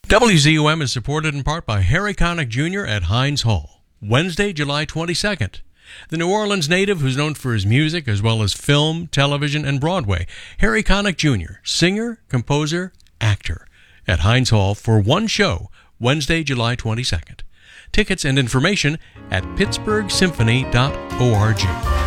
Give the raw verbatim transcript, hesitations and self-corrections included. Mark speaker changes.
Speaker 1: W Z U M is supported in part by Harry Connick Junior at Heinz Hall. Wednesday, July twenty-second. The New Orleans native, who's known for his music as well as film, television, and Broadway, Harry Connick Junior, singer, composer, actor, at Heinz Hall for one show, Wednesday, July twenty-second. Tickets and information at pittsburgh symphony dot org.